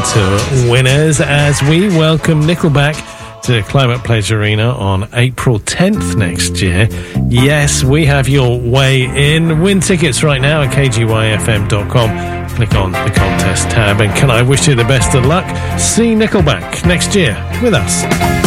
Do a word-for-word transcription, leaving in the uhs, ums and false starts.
to winners as we welcome Nickelback to Climate Pledge Arena on April tenth next year. Yes, we have your way in. Win tickets right now at k g y f m dot com. Click on the contest tab, and can I wish you the best of luck? See Nickelback next year with us.